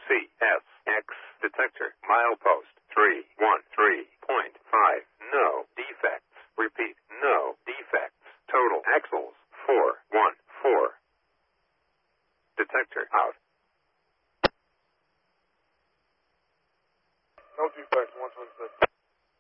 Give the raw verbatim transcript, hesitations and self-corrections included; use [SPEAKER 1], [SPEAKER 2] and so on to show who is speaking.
[SPEAKER 1] C S X detector. Milepost three one three point five. No defects. Repeat, no defects. Total axles four one four. Detector out.
[SPEAKER 2] No defects, one twenty-six.